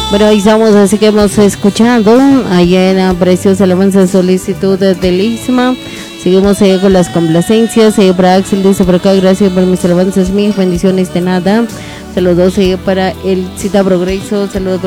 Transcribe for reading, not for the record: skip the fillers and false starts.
Bueno, ahí estamos, así que hemos escuchado allá en la preciosa alabanza solicitud del Isma. Seguimos con las complacencias. Para Axel dice por acá, gracias por mis alabanzas, mis bendiciones de nada. Saludos para el Cita Progreso, saludos